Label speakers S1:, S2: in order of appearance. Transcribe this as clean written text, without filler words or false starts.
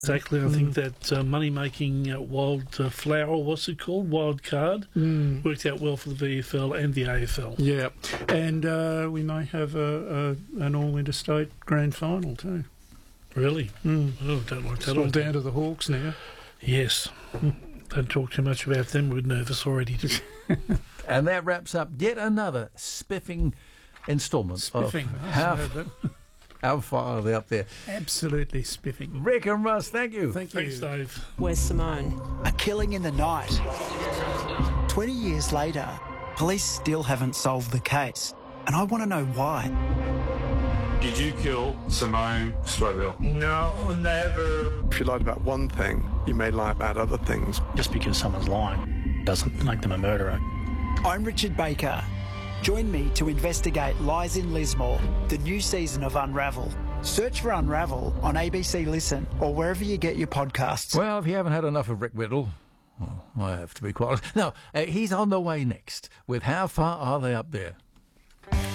S1: Exactly. I think that money-making wild flower, what's it called? Wild card, worked out well for the VFL and the AFL.
S2: Yeah, and we may have an all-interstate grand final too.
S1: Really? Oh, don't like that.
S2: It's all down to the Hawks now.
S1: Yes. Don't talk too much about them. We're nervous already.
S3: And that wraps up yet another spiffing instalment of How Far Are They Up There?
S2: Absolutely spiffing.
S3: Rick and Russ, thank you.
S2: Thank you.
S1: Thanks, Dave.
S4: Where's Simone?
S5: A killing in the night. 20 years later, police still haven't solved the case. And I want to know why.
S6: Did you kill Simone Stroville?
S7: No, never.
S8: If you lied about one thing, you may lie about other things.
S9: Just because someone's lying doesn't make them a murderer.
S5: I'm Richard Baker. Join me to investigate Lies in Lismore, the new season of Unravel. Search for Unravel on ABC Listen or wherever you get your podcasts.
S3: Well, if you haven't had enough of Rick Whittle, well, I have to be quite honest. No, he's on the way next with How Far Are They Up There?